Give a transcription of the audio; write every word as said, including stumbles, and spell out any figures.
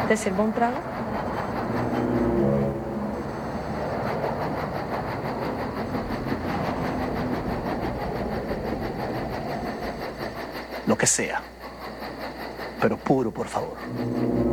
¿Te sirvo un trago? Lo que sea. Pero puro, por favor.